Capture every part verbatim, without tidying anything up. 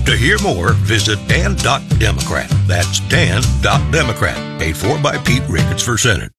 To hear more, visit dan dot democrat. That's dan dot democrat. Paid for by Pete Ricketts for Senate.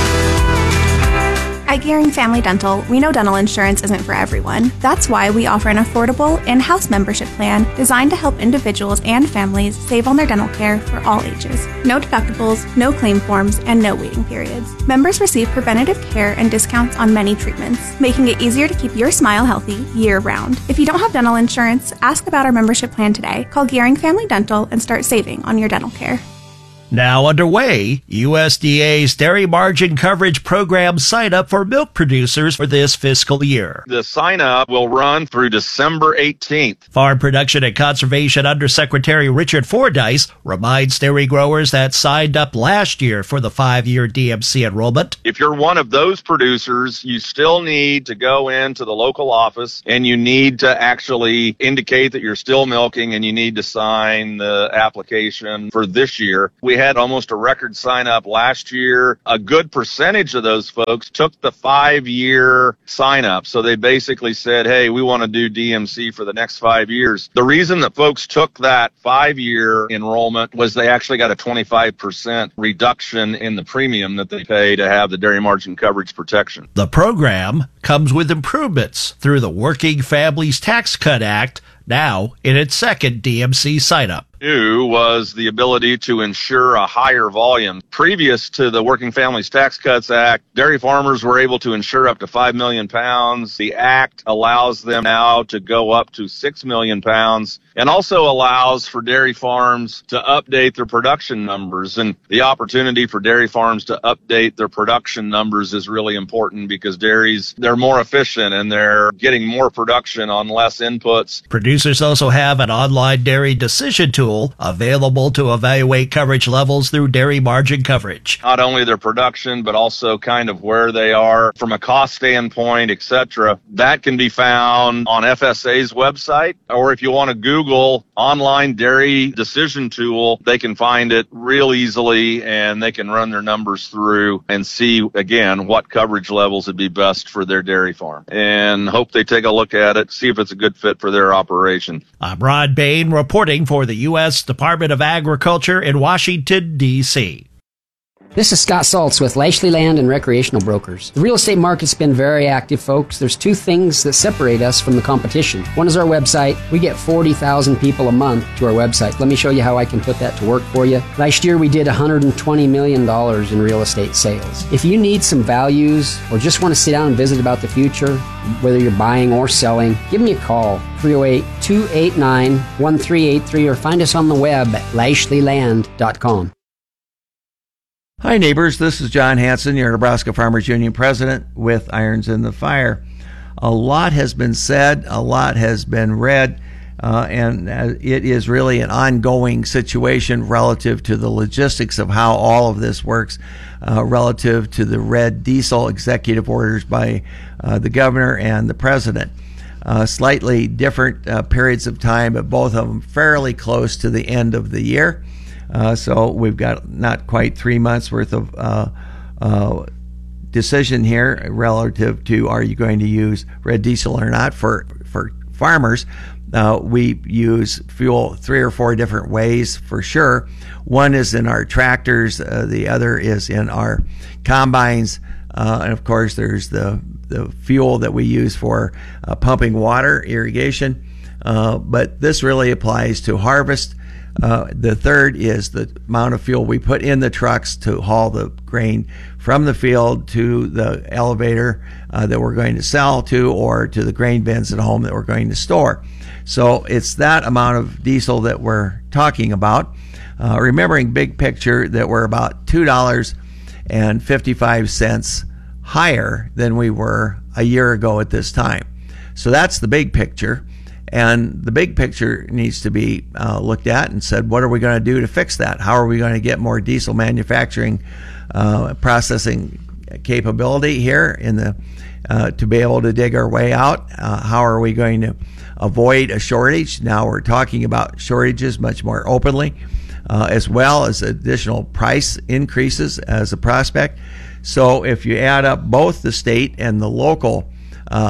At Gearing Family Dental, we know dental insurance isn't for everyone. That's why we offer an affordable in-house membership plan designed to help individuals and families save on their dental care for all ages. No deductibles, no claim forms, and no waiting periods. Members receive preventative care and discounts on many treatments, making it easier to keep your smile healthy year-round. If you don't have dental insurance, ask about our membership plan today. Call Gearing Family Dental and start saving on your dental care. Now underway, U S D A's Dairy Margin Coverage Program sign-up for milk producers for this fiscal year. The sign-up will run through December eighteenth. Farm Production and Conservation Undersecretary Richard Fordyce reminds dairy growers that signed up last year for the five-year D M C enrollment. If you're one of those producers, you still need to go into the local office and you need to actually indicate that you're still milking, and you need to sign the application for this year. We had almost a record sign up last year. A good percentage of those folks took the five-year sign up. So they basically said, hey, we want to do D M C for the next five years. The reason that folks took that five-year enrollment was they actually got a twenty-five percent reduction in the premium that they pay to have the dairy margin coverage protection. The program comes with improvements through the Working Families Tax Cut Act, now in its second D M C sign-up. New was the ability to insure a higher volume. Previous to the Working Families Tax Cuts Act, dairy farmers were able to insure up to five million pounds. The act allows them now to go up to six million pounds, and also allows for dairy farms to update their production numbers. And the opportunity for dairy farms to update their production numbers is really important, because dairies, they're more efficient and they're getting more production on less inputs. Producers also have an online dairy decision tool available to evaluate coverage levels through dairy margin coverage. Not only their production, but also kind of where they are from a cost standpoint, et cetera. That can be found on F S A's website, or if you want to Google online dairy decision tool, they can find it real easily, and they can run their numbers through and see, again, what coverage levels would be best for their dairy farm, and hope they take a look at it, see if it's a good fit for their operation. I'm Ron Bain reporting for the U S Department of Agriculture in Washington, D C This is Scott Saltz with Lashley Land and Recreational Brokers. The real estate market's been very active, folks. There's two things that separate us from the competition. One is our website. We get forty thousand people a month to our website. Let me show you how I can put that to work for you. Last year, we did one hundred twenty million dollars in real estate sales. If you need some values or just want to sit down and visit about the future, whether you're buying or selling, give me a call, three oh eight, two eight nine, one three eight three, or find us on the web at lashley land dot com. Hi neighbors, this is John Hanson, your Nebraska Farmers Union president with Irons in the Fire. A lot has been said, a lot has been read, uh, and uh, it is really an ongoing situation relative to the logistics of how all of this works, uh, relative to the red diesel executive orders by uh, the governor and the president. Uh, slightly different uh, periods of time, but both of them fairly close to the end of the year. Uh, so we've got not quite three months worth of uh, uh, decision here relative to, are you going to use red diesel or not? For for farmers, uh, we use fuel three or four different ways for sure. One is in our tractors, uh, the other is in our combines, uh, and of course there's the the fuel that we use for uh, pumping water, irrigation. Uh, but this really applies to harvest. Uh, the third is the amount of fuel we put in the trucks to haul the grain from the field to the elevator uh, that we're going to sell to, or to the grain bins at home that we're going to store. So it's that amount of diesel that we're talking about. Uh, remembering big picture that we're about two dollars and fifty-five cents higher than we were a year ago at this time. So that's the big picture. And the big picture needs to be uh, looked at and said, what are we going to do to fix that? How are we going to get more diesel manufacturing uh, processing capability here in the uh, to be able to dig our way out? Uh, how are we going to avoid a shortage? Now we're talking about shortages much more openly, uh, as well as additional price increases as a prospect. So if you add up both the state and the local uh,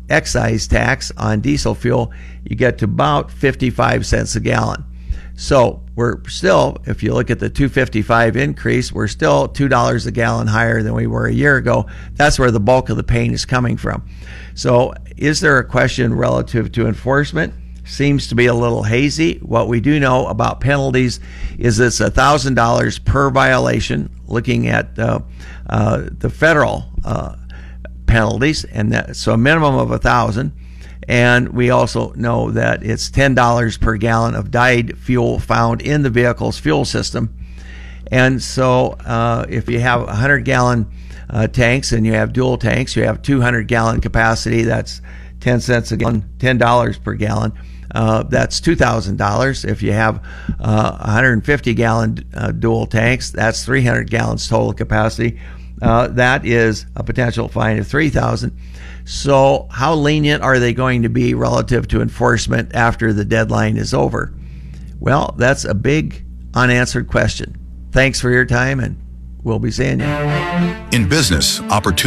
excise tax on diesel fuel, you get to about fifty-five cents a gallon. So we're still, if you look at the two fifty-five increase, we're still two dollars a gallon higher than we were a year ago. That's where the bulk of the pain is coming from. So is there a question relative to enforcement? Seems to be a little hazy. What we do know about penalties is it's one thousand dollars per violation, looking at uh, uh, the federal uh, penalties, and that, so a minimum of one thousand dollars. And we also know that it's ten dollars per gallon of dyed fuel found in the vehicle's fuel system. And so uh, if you have one hundred gallon uh, tanks and you have dual tanks, you have two hundred gallon capacity, that's ten cents a gallon, ten dollars per gallon. Uh, that's two thousand dollars. If you have uh, one hundred fifty gallon uh, dual tanks, that's three hundred gallons total capacity. Uh, that is a potential fine of three thousand dollars. So how lenient are they going to be relative to enforcement after the deadline is over? Well, that's a big unanswered question. Thanks for your time, and we'll be seeing you. In business, opportunity